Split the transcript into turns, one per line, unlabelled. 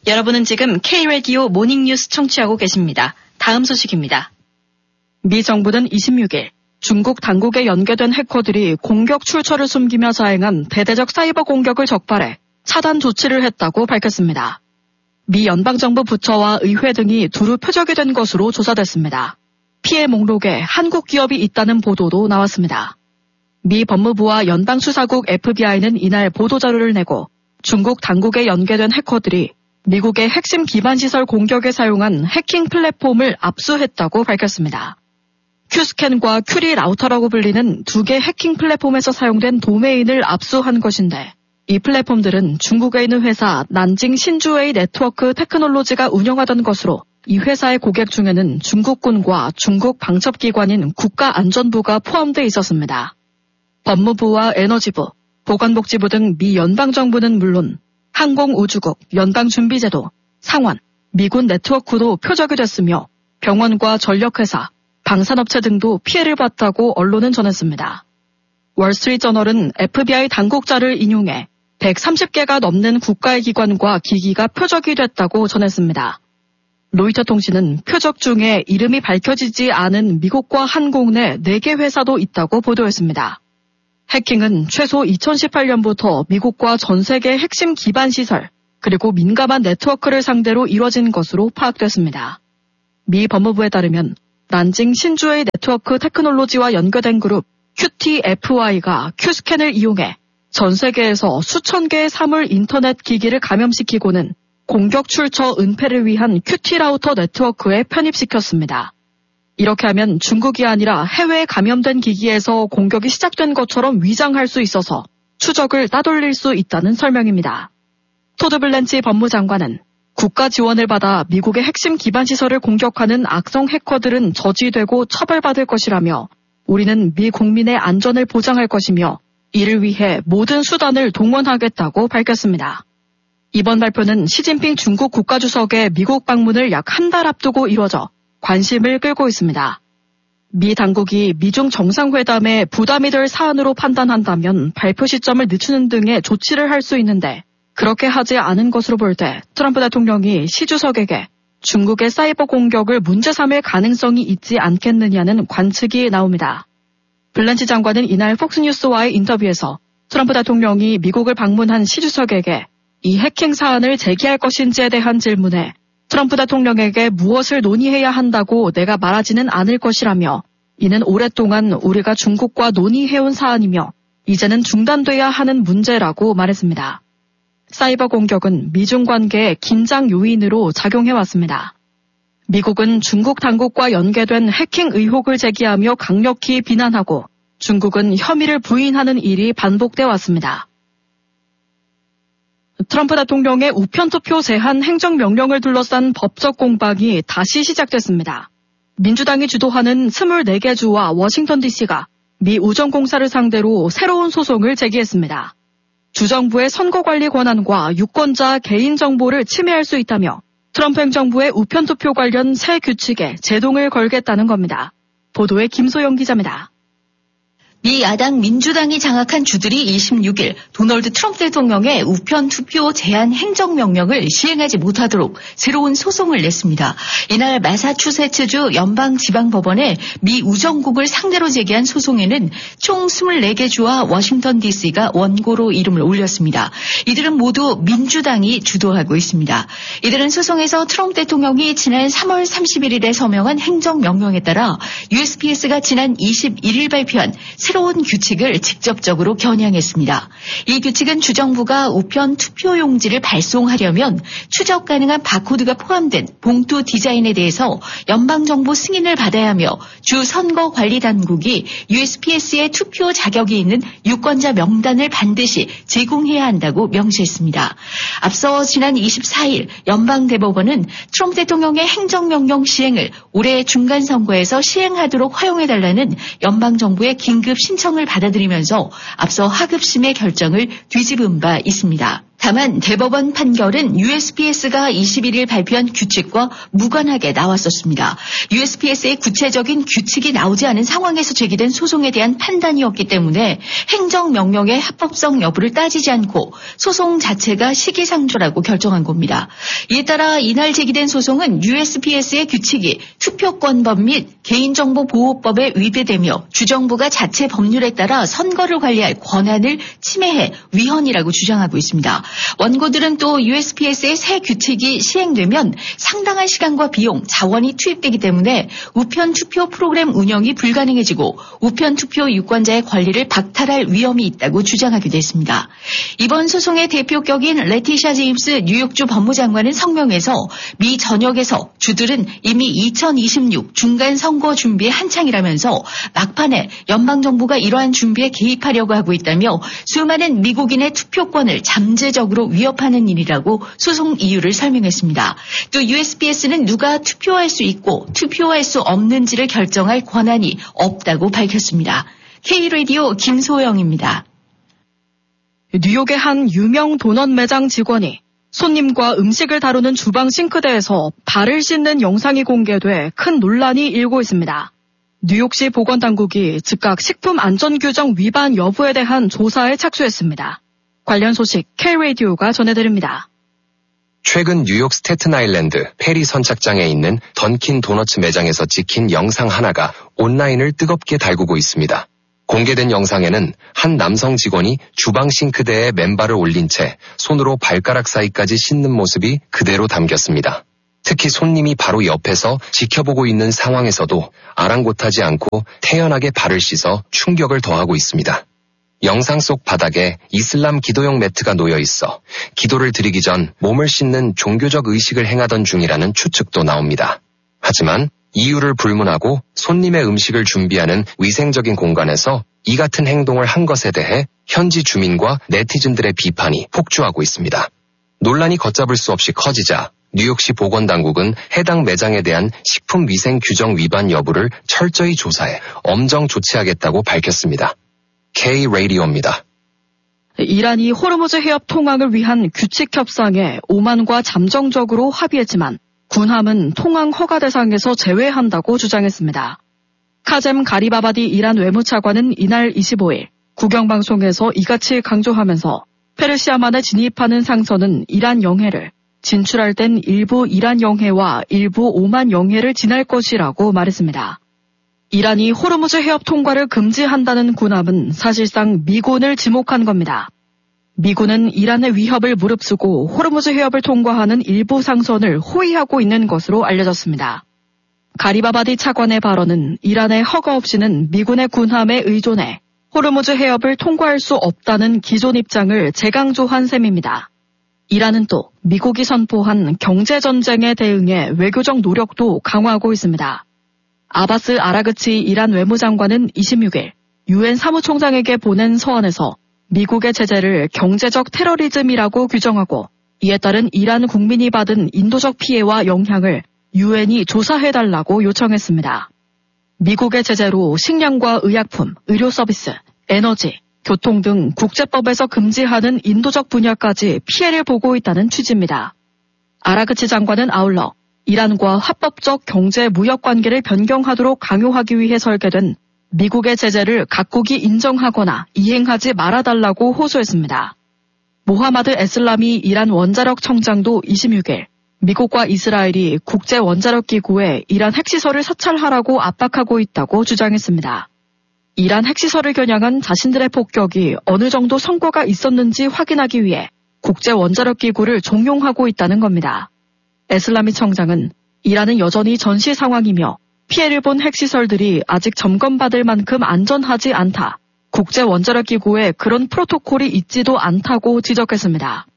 여러분은 지금 K-라디오 모닝뉴스 청취하고 계십니다. 다음 소식입니다. 미 정부는 26일 중국 당국에 연계된 해커들이 공격 출처를 숨기며 자행한 대대적 사이버 공격을 적발해 차단 조치를 했다고 밝혔습니다. 미 연방정부 부처와 의회 등이 두루 표적이 된 것으로 조사됐습니다. 피해 목록에 한국 기업이 있다는 보도도 나왔습니다. 미 법무부와 연방수사국 FBI는 이날 보도자료를 내고 중국 당국에 연계된 해커들이 미국의 핵심 기반시설 공격에 사용한 해킹 플랫폼을 압수했다고 밝혔습니다. 큐스캔과 큐리 라우터라고 불리는 두 개 해킹 플랫폼에서 사용된 도메인을 압수한 것인데 이 플랫폼들은 중국에 있는 회사 난징 신주웨이 네트워크 테크놀로지가 운영하던 것으로 이 회사의 고객 중에는 중국군과 중국 방첩기관인 국가안전부가 포함되어 있었습니다. 법무부와 에너지부, 보건복지부 등 미 연방정부는 물론 항공우주국, 연방준비제도, 상원, 미군 네트워크도 표적이 됐으며 병원과 전력회사, 방산업체 등도 피해를 봤다고 언론은 전했습니다. 월스트리트저널은 FBI 당국자를 인용해 130개가 넘는 국가의 기관과 기기가 표적이 됐다고 전했습니다. 로이터 통신은 표적 중에 이름이 밝혀지지 않은 미국과 한국 내 4개 회사도 있다고 보도했습니다. 해킹은 최소 2018년부터 미국과 전 세계 핵심 기반시설 그리고 민감한 네트워크를 상대로 이뤄진 것으로 파악됐습니다. 미 법무부에 따르면 난징 신주웨이 네트워크 테크놀로지와 연계된 그룹 QTFY가 큐스캔을 이용해 전 세계에서 수천 개의 사물 인터넷 기기를 감염시키고는 공격 출처 은폐를 위한 QT 라우터 네트워크에 편입시켰습니다. 이렇게 하면 중국이 아니라 해외에 감염된 기기에서 공격이 시작된 것처럼 위장할 수 있어서 추적을 따돌릴 수 있다는 설명입니다. 토드 블렌치 법무장관은 국가 지원을 받아 미국의 핵심 기반시설을 공격하는 악성 해커들은 저지되고 처벌받을 것이라며 우리는 미 국민의 안전을 보장할 것이며 이를 위해 모든 수단을 동원하겠다고 밝혔습니다. 이번 발표는 시진핑 중국 국가주석의 미국 방문을 약 한 달 앞두고 이뤄져 관심을 끌고 있습니다. 미 당국이 미중 정상회담에 부담이 될 사안으로 판단한다면 발표 시점을 늦추는 등의 조치를 할 수 있는데 그렇게 하지 않은 것으로 볼 때 트럼프 대통령이 시 주석에게 중국의 사이버 공격을 문제 삼을 가능성이 있지 않겠느냐는 관측이 나옵니다. 블렌치 장관은 이날 폭스뉴스와의 인터뷰에서 트럼프 대통령이 미국을 방문한 시 주석에게 이 해킹 사안을 제기할 것인지에 대한 질문에 트럼프 대통령에게 무엇을 논의해야 한다고 내가 말하지는 않을 것이라며 이는 오랫동안 우리가 중국과 논의해온 사안이며 이제는 중단돼야 하는 문제라고 말했습니다. 사이버 공격은 미중 관계의 긴장 요인으로 작용해왔습니다. 미국은 중국 당국과 연계된 해킹 의혹을 제기하며 강력히 비난하고 중국은 혐의를 부인하는 일이 반복돼 왔습니다. 트럼프 대통령의 우편투표 제한 행정명령을 둘러싼 법적 공방이 다시 시작됐습니다. 민주당이 주도하는 24개 주와 워싱턴 DC가 미 우정공사를 상대로 새로운 소송을 제기했습니다. 주정부의 선거관리 권한과 유권자 개인정보를 침해할 수 있다며 트럼프 행정부의 우편투표 관련 새 규칙에 제동을 걸겠다는 겁니다. 보도에 김소영 기자입니다.
미 야당 민주당이 장악한 주들이 26일 도널드 트럼프 대통령의 우편 투표 제한 행정명령을 시행하지 못하도록 새로운 소송을 냈습니다. 이날 마사추세츠주 연방지방법원에 미 우정국을 상대로 제기한 소송에는 총 24개 주와 워싱턴 DC가 원고로 이름을 올렸습니다. 이들은 모두 민주당이 주도하고 있습니다. 이들은 소송에서 트럼프 대통령이 지난 3월 31일에 서명한 행정명령에 따라 USPS가 지난 21일 발표한 새로운 규칙을 직접적으로 겨냥했습니다. 이 규칙은 주정부가 우편 투표용지를 발송하려면 추적 가능한 바코드가 포함된 봉투 디자인에 대해서 연방정부 승인을 받아야 하며 주 선거관리당국이 USPS에 투표 자격이 있는 유권자 명단을 반드시 제공해야 한다고 명시했습니다. 앞서 지난 24일 연방대법원은 트럼프 대통령의 행정명령 시행을 올해 중간선거에서 시행하도록 허용해달라는 연방정부의 긴급 신청을 받아들이면서 앞서 하급심의 결정을 뒤집은 바 있습니다. 다만 대법원 판결은 USPS가 21일 발표한 규칙과 무관하게 나왔었습니다. USPS의 구체적인 규칙이 나오지 않은 상황에서 제기된 소송에 대한 판단이었기 때문에 행정명령의 합법성 여부를 따지지 않고 소송 자체가 시기상조라고 결정한 겁니다. 이에 따라 이날 제기된 소송은 USPS의 규칙이 투표권법 및 개인정보보호법에 위배되며 주정부가 자체 법률에 따라 선거를 관리할 권한을 침해해 위헌이라고 주장하고 있습니다. 원고들은 또 USPS의 새 규칙이 시행되면 상당한 시간과 비용, 자원이 투입되기 때문에 우편 투표 프로그램 운영이 불가능해지고 우편 투표 유권자의 권리를 박탈할 위험이 있다고 주장하기도 했습니다. 이번 소송의 대표격인 레티샤 제임스 뉴욕주 법무장관은 성명에서 미 전역에서 주들은 이미 2026 중간 선거 준비에 한창이라면서 막판에 연방정부가 이러한 준비에 개입하려고 하고 있다며 수많은 미국인의 투표권을 잠재적으로 위협하는 일이라고 소송 이유를 설명했습니다. 또 USPS는 누가 투표할 수 있고 투표할 수 없는지를 결정할 권한이 없다고 밝혔습니다. K-라디오 김소영입니다.
뉴욕의 한 유명 도넛 매장 직원이 손님과 음식을 다루는 주방 싱크대에서 발을 씻는 영상이 공개돼 큰 논란이 일고 있습니다. 뉴욕시 보건당국이 즉각 식품안전규정 위반 여부에 대한 조사에 착수했습니다. 관련 소식 K-라디오가 전해드립니다.
최근 뉴욕 스태튼 아일랜드 페리 선착장에 있는 던킨 도너츠 매장에서 찍힌 영상 하나가 온라인을 뜨겁게 달구고 있습니다. 공개된 영상에는 한 남성 직원이 주방 싱크대에 맨발을 올린 채 손으로 발가락 사이까지 씻는 모습이 그대로 담겼습니다. 특히 손님이 바로 옆에서 지켜보고 있는 상황에서도 아랑곳하지 않고 태연하게 발을 씻어 충격을 더하고 있습니다. 영상 속 바닥에 이슬람 기도용 매트가 놓여 있어 기도를 드리기 전 몸을 씻는 종교적 의식을 행하던 중이라는 추측도 나옵니다. 하지만 이유를 불문하고 손님의 음식을 준비하는 위생적인 공간에서 이 같은 행동을 한 것에 대해 현지 주민과 네티즌들의 비판이 폭주하고 있습니다. 논란이 걷잡을 수 없이 커지자 뉴욕시 보건당국은 해당 매장에 대한 식품위생규정 위반 여부를 철저히 조사해 엄정 조치하겠다고 밝혔습니다. K-라디오입니다.
이란이 호르무즈 해협 통항을 위한 규칙 협상에 오만과 잠정적으로 합의했지만 군함은 통항 허가 대상에서 제외한다고 주장했습니다. 카젬 가리바바디 이란 외무차관은 이날 25일 국영방송에서 이같이 강조하면서 페르시아만에 진입하는 상선은 이란 영해를, 진출할 땐 일부 이란 영해와 일부 오만 영해를 지날 것이라고 말했습니다. 이란이 호르무즈 해협 통과를 금지한다는 군함은 사실상 미군을 지목한 겁니다. 미군은 이란의 위협을 무릅쓰고 호르무즈 해협을 통과하는 일부 상선을 호위하고 있는 것으로 알려졌습니다. 가리바바디 차관의 발언은 이란의 허가 없이는 미군의 군함에 의존해 호르무즈 해협을 통과할 수 없다는 기존 입장을 재강조한 셈입니다. 이란은 또 미국이 선포한 경제전쟁에 대응해 외교적 노력도 강화하고 있습니다. 아바스 아라그치 이란 외무장관은 26일 유엔 사무총장에게 보낸 서한에서 미국의 제재를 경제적 테러리즘이라고 규정하고 이에 따른 이란 국민이 받은 인도적 피해와 영향을 유엔이 조사해달라고 요청했습니다. 미국의 제재로 식량과 의약품, 의료 서비스, 에너지, 교통 등 국제법에서 금지하는 인도적 분야까지 피해를 보고 있다는 취지입니다. 아라그치 장관은 아울러 이란과 합법적 경제 무역 관계를 변경하도록 강요하기 위해 설계된 미국의 제재를 각국이 인정하거나 이행하지 말아달라고 호소했습니다. 모하마드 에슬라미 이란 원자력 청장도 26일 미국과 이스라엘이 국제 원자력 기구에 이란 핵시설을 사찰하라고 압박하고 있다고 주장했습니다. 이란 핵시설을 겨냥한 자신들의 폭격이 어느 정도 성과가 있었는지 확인하기 위해 국제 원자력 기구를 종용하고 있다는 겁니다. 에슬라미 청장은 이란은 여전히 전시 상황이며 피해를 본 핵시설들이 아직 점검받을 만큼 안전하지 않다. 국제 원자력 기구에 그런 프로토콜이 있지도 않다고 지적했습니다.